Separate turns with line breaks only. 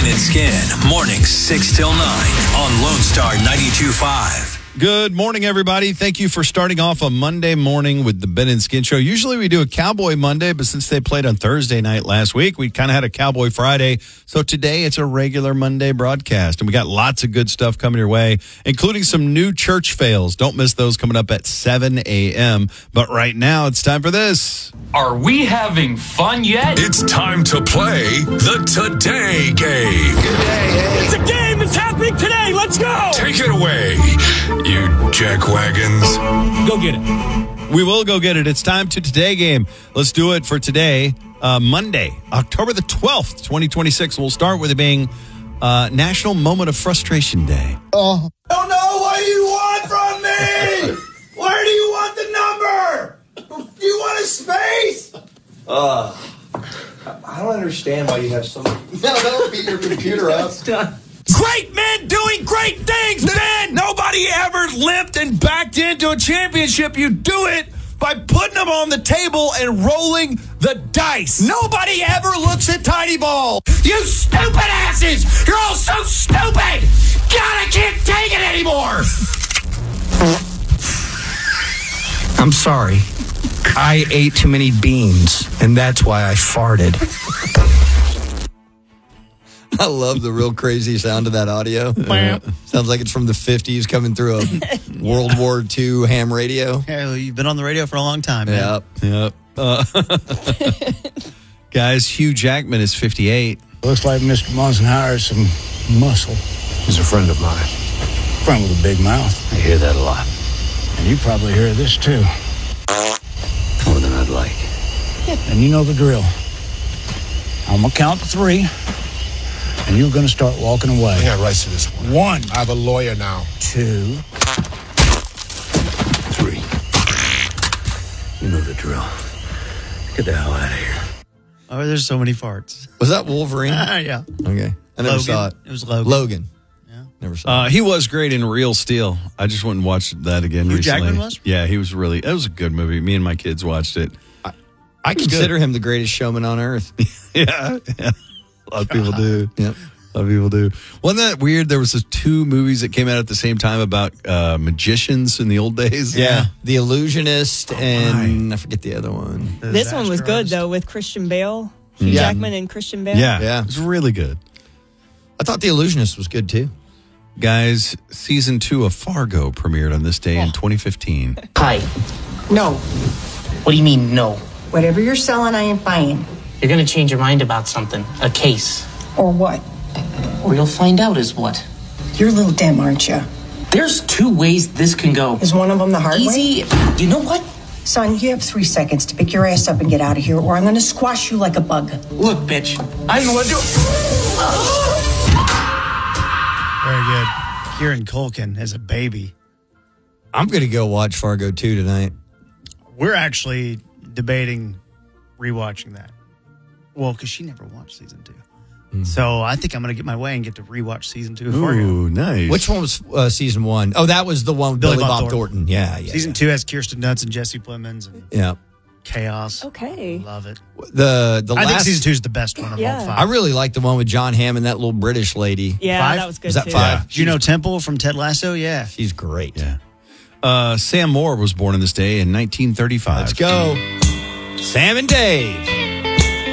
and Skin, mornings 6 till 9 on Lone Star 92.5.
Good morning, everybody. Thank you for starting off a Monday morning with the Ben and Skin Show. Usually we do a Cowboy Monday, but since they played on Thursday night last week, we kind of had a Cowboy Friday. So today it's a regular Monday broadcast, and we got lots of good stuff coming your way, including some new church fails. Don't miss those coming up at 7 a.m. But right now it's time for this.
Are we having fun yet?
It's time to play the Today Game.
Good day, It's a game. It's happening today. Let's go.
Take it away, you jackwagons.
Go get it.
We will go get it. It's time to Today Game. Let's do it for today, Monday, October the 12th, 2026. We'll start with it being National Moment of Frustration Day.
Oh no, what do you want from me? Where do you want the number? Do you want a space? I don't understand why you have so many. No, that'll beat your computer up.
Great men doing great things, man. Nobody ever limped and backed into a championship. You do it by putting them on the table and rolling the dice. Nobody ever looks at Tiny Ball. You stupid asses. You're all so stupid. God, I can't take it anymore. I'm sorry. I ate too many beans, and that's why I farted.
I love the real crazy sound of that audio. Sounds like it's from the 50s coming through a World War II ham radio.
Yeah, well, you've been on the radio for a long time, man.
Yep. Guys, Hugh Jackman is 58.
Looks like Mr. Monsenhauer has some muscle.
He's a friend of mine.
Friend with a big mouth.
I hear that a lot.
And you probably hear this, too.
More than I'd like.
And you know the drill. I'm going to count to 3, and you're going to start walking away.
I got rights to this one.
1.
I have a lawyer now.
2.
3. You know the drill. Get the hell out of here.
Oh, there's so many farts.
Was that Wolverine?
Yeah.
Okay. I never saw it.
It was Logan.
Logan.
Yeah.
Never saw it.
He was great in Real Steel. I just went and watched that again
Hugh
recently.
Jackman was?
Yeah, he was really, it was a good movie. Me and my kids watched it.
I consider him the greatest showman on earth.
Yeah. A lot of people do.
Yep.
A lot of people do. Wasn't that weird? There was 2 movies that came out at the same time about magicians in the old days.
Yeah. The Illusionist and I forget the other one.
This one was good, though, with Christian Bale. Hugh Jackman and Christian Bale.
Yeah. It was really good.
I thought The Illusionist was good, too.
Guys, season 2 of Fargo premiered on this day in 2015.
Hi.
No.
What do you mean, no?
Whatever you're selling, I ain't buying.
You're going to change your mind about something. A case.
Or what?
Or you'll find out is what.
You're a little dim, aren't you?
There's 2 ways this can go.
Is one of them the hard way?
Easy. You know what?
Son, you have 3 seconds to pick your ass up and get out of here, or I'm going to squash you like a bug.
Look, bitch. I don't know what to do.
Very good. Kieran Culkin as a baby.
I'm going to go watch Fargo 2 tonight.
We're actually debating rewatching that. Well, because she never watched season 2. So I think I'm going to get my way and get to rewatch season 2 of Fargo.
Ooh, nice.
Which one was season 1? Oh, that was the one with Billy Bob Thornton. Yeah.
Season 2 has Kirsten Dunst and Jesse Plemons and Chaos.
Okay.
Love it.
The
I think
last,
season 2 is the best one of all 5.
I really like the one with John Hamm and that little British lady.
Yeah,
5?
that was good,
Was that
too.
5?
Juno Temple from Ted Lasso? Yeah.
She's great.
Yeah. Sam Moore was born on this day in 1935.
Let's go. Sam and Dave.